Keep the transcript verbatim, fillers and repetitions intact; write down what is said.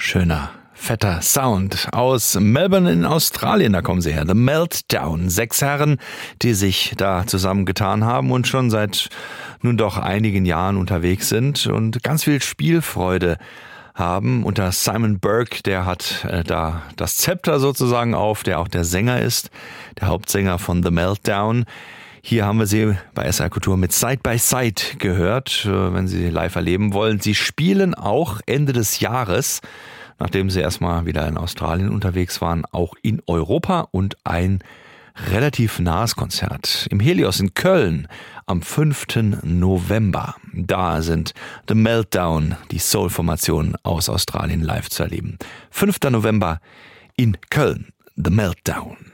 Schöner, fetter Sound aus Melbourne in Australien, da kommen sie her. The Meltdown. Sechs Herren, die sich da zusammengetan haben und schon seit nun doch einigen Jahren unterwegs sind und ganz viel Spielfreude haben. Unter Simon Burke, der hat äh, da das Zepter sozusagen auf, der auch der Sänger ist, der Hauptsänger von The Meltdown. Hier haben wir sie bei S R Kultur mit Side by Side gehört, wenn Sie sie live erleben wollen. Sie spielen auch Ende des Jahres, nachdem sie erstmal wieder in Australien unterwegs waren, auch in Europa und ein relativ nahes Konzert im Helios in Köln am fünften November. Da sind The Meltdown, die Soul-Formation aus Australien, live zu erleben. fünfter November in Köln, The Meltdown.